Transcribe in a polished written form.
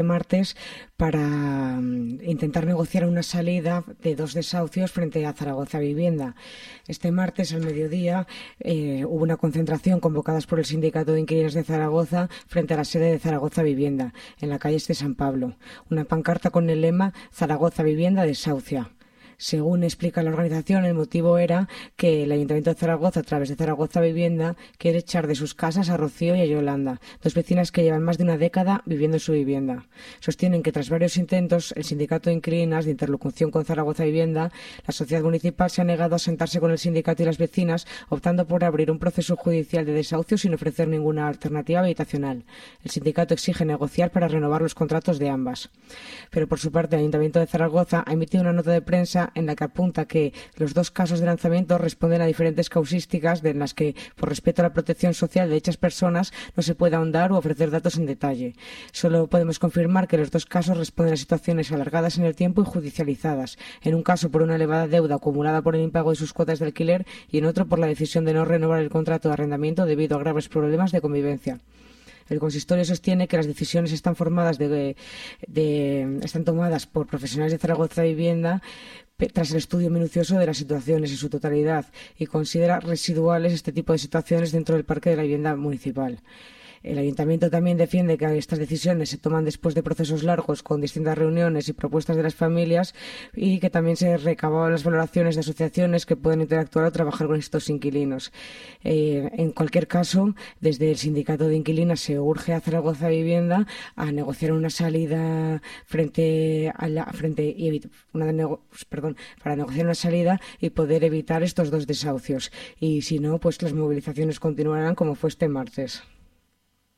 martes para intentar negociar una salida de 2 desahucios frente a Zaragoza Vivienda. Este martes al mediodía hubo una concentración convocada por el Sindicato de Inquilinos de Zaragoza frente a la sede de Zaragoza Vivienda, en la calle de San Pablo. Una pancarta con el lema Zaragoza Vivienda desahucia. Según explica la organización, el motivo era que el Ayuntamiento de Zaragoza, a través de Zaragoza Vivienda, quiere echar de sus casas a Rocío y a Yolanda, 2 vecinas que llevan más de una década viviendo en su vivienda. Sostienen que tras varios intentos, el sindicato de inquilinas de interlocución con Zaragoza Vivienda, la sociedad municipal se ha negado a sentarse con el sindicato y las vecinas, optando por abrir un proceso judicial de desahucio sin ofrecer ninguna alternativa habitacional. El sindicato exige negociar para renovar los contratos de ambas. Pero por su parte, el Ayuntamiento de Zaragoza ha emitido una nota de prensa en la que apunta que los 2 casos de lanzamiento responden a diferentes causísticas en las que, por respeto a la protección social de dichas personas, no se puede ahondar u ofrecer datos en detalle. Solo podemos confirmar que los 2 casos responden a situaciones alargadas en el tiempo y judicializadas, en un caso por una elevada deuda acumulada por el impago de sus cuotas de alquiler y en otro por la decisión de no renovar el contrato de arrendamiento debido a graves problemas de convivencia. El consistorio sostiene que las decisiones están tomadas por profesionales de Zaragoza Vivienda tras el estudio minucioso de las situaciones en su totalidad y considera residuales este tipo de situaciones dentro del parque de la vivienda municipal. El Ayuntamiento también defiende que estas decisiones se toman después de procesos largos con distintas reuniones y propuestas de las familias y que también se recababan las valoraciones de asociaciones que pueden interactuar o trabajar con estos inquilinos. En cualquier caso, desde el Sindicato de Inquilinas se urge a Zaragoza Vivienda a negociar una salida para negociar una salida y poder evitar estos 2 desahucios. Y si no, pues las movilizaciones continuarán como fue este martes.